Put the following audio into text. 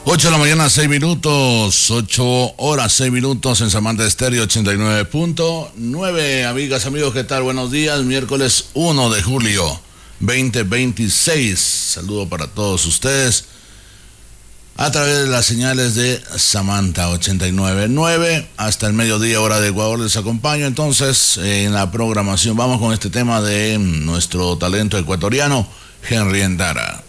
8 de la mañana, 6 minutos, 8 horas, 6 minutos en Samantha Estéreo 89.9. Amigas, amigos, ¿qué tal? Buenos días, miércoles 1 de julio 2026. Saludo para todos ustedes a través de las señales de Samantha 89.9. Hasta el mediodía, hora de Ecuador, les acompaño. Entonces, en la programación vamos con este tema de nuestro talento ecuatoriano, Henry Endara.